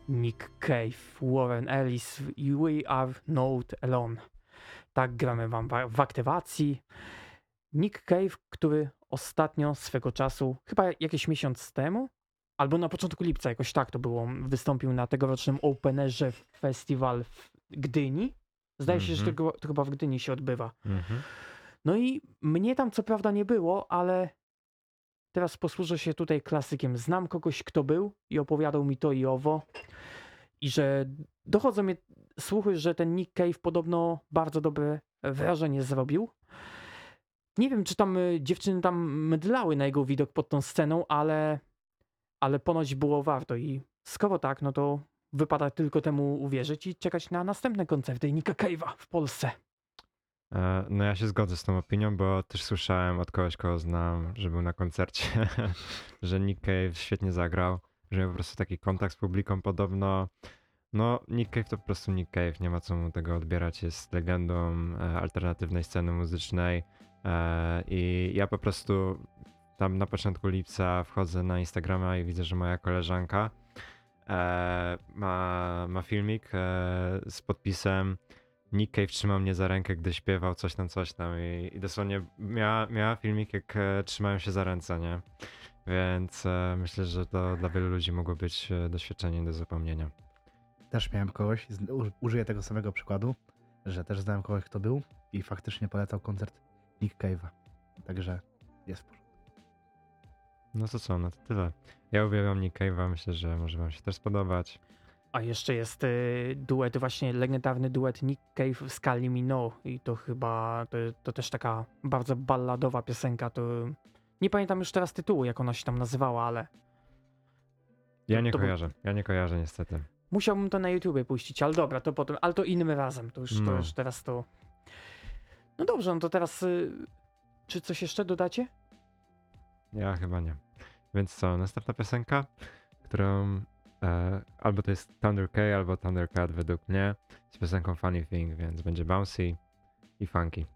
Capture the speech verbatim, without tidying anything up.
Nick Cave, Warren Ellis, We Are Not Alone. Tak gramy wam wa- w aktywacji. Nick Cave, który ostatnio swego czasu, chyba jakiś miesiąc temu, albo na początku lipca, jakoś tak to było, wystąpił na tegorocznym Openerze Festival w Gdyni. Zdaje się, że Mhm. to, to chyba w Gdyni się odbywa. Mhm. No i mnie tam co prawda nie było, ale teraz posłużę się tutaj klasykiem. Znam kogoś, kto był i opowiadał mi to i owo. I że dochodzą mnie słuchy, że ten Nick Cave podobno bardzo dobre wrażenie zrobił. Nie wiem, czy tam y, dziewczyny tam mydlały na jego widok pod tą sceną, ale, ale ponoć było warto. I skoro tak, no to wypada tylko temu uwierzyć i czekać na następne koncerty Nicka Cave'a w Polsce. E, No ja się zgodzę z tą opinią, bo też słyszałem od kogoś, kogo znam, że był na koncercie, że Nick Cave świetnie zagrał, że miał po prostu taki kontakt z publiką podobno. No, Nick Cave to po prostu Nick Cave, nie ma co mu tego odbierać, jest legendą e, alternatywnej sceny muzycznej e, i ja po prostu tam na początku lipca wchodzę na Instagrama i widzę, że moja koleżanka e, ma, ma filmik e, z podpisem Nick Cave trzymał mnie za rękę, gdy śpiewał coś tam, coś tam i, i dosłownie miała, miała filmik, jak e, trzymają się za ręce, nie? Więc e, myślę, że to dla wielu ludzi mogło być e, doświadczenie do zapomnienia. Też miałem kogoś, z- u- użyję tego samego przykładu, że też znałem kogoś, kto był i faktycznie polecał koncert Nick Cave'a. Także jest w porządku. No to co, no to tyle. Ja uwielbiam Nick Cave'a, myślę, że może wam się też spodobać. A jeszcze jest y, duet, właśnie legendarny duet Nick Cave z Kylie Minogue i to chyba, to, to też taka bardzo balladowa piosenka, to nie pamiętam już teraz tytułu, jak ona się tam nazywała, ale Ja to, nie to był, kojarzę, ja nie kojarzę niestety. musiałbym to na YouTubie puścić, ale dobra, to potem, ale to innym razem, to już, to No. już teraz to... No dobrze, no to teraz, y, czy coś jeszcze dodacie? Ja chyba nie. Więc co, następna piosenka, którą e, albo to jest Thunder K, albo Thundercat według mnie, z piosenką Funny Thing, więc będzie bouncy i funky.